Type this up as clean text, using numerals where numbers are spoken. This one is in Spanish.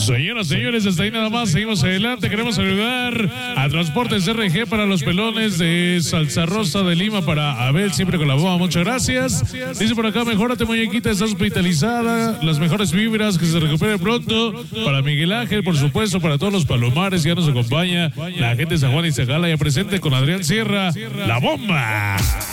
Señoras, señores, hasta ahí nada más. Seguimos adelante. Queremos saludar a Transportes RG para los pelones de Salsa Rosa de Lima para Abel, siempre con la bomba. Muchas gracias. Dice por acá, mejórate, muñequita, estás hospitalizada. Las mejores vibras, que se recupere pronto. Para Miguel Ángel, por supuesto, para todos los palomares que ya nos acompaña. La gente de San Juan y Zagala ya presente con Adrián Sierra. La bomba.